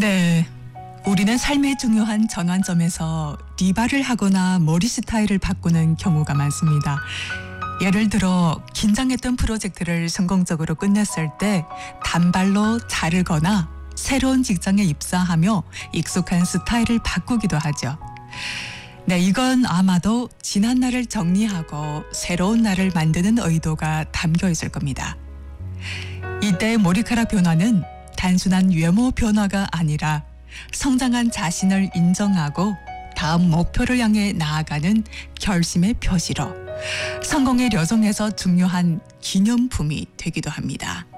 네, 우리는 삶의 중요한 전환점에서 리바를 하거나 머리 스타일을 바꾸는 경우가 많습니다. 예를 들어 긴장했던 프로젝트를 성공적으로 끝냈을 때 단발로 자르거나 새로운 직장에 입사하며 익숙한 스타일을 바꾸기도 하죠. 네, 이건 아마도 지난 날을 정리하고 새로운 날을 만드는 의도가 담겨 있을 겁니다. 이때의 머리카락 변화는 단순한 외모 변화가 아니라 성장한 자신을 인정하고 다음 목표를 향해 나아가는 결심의 표시로 성공의 여정에서 중요한 기념품이 되기도 합니다.